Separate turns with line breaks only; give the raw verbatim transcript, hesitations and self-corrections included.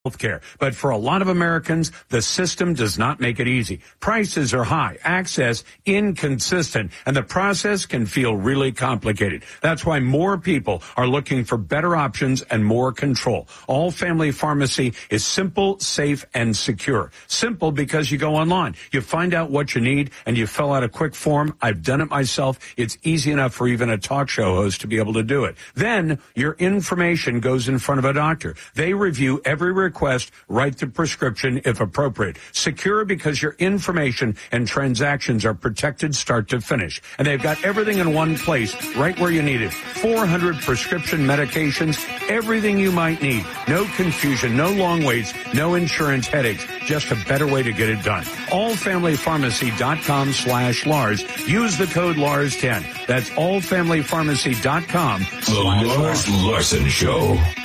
healthcare. But for a lot of Americans, the system does not make it easy. Prices are high, access inconsistent, and the process can feel really complicated. That's why more people are looking for better options and more control. All Family Pharmacy is simple, safe, and secure. Simple because you go online, you find out what you need, and you fill out a quick form. I've done it myself. It's easy enough for even a talk show host to be able to do it. Then your information goes in front of a doctor. They review every request, write the prescription if appropriate. Secure because your information and transactions are protected start to finish. And they've got everything in one place, right where you need it. four hundred prescription medications, everything you might need. No confusion, no long waits, no insurance headaches. Just a better way to get it done. allfamilypharmacy.com slash Lars. Use the code Lars ten. That's allfamilypharmacy.com.
The Lars Larson Show.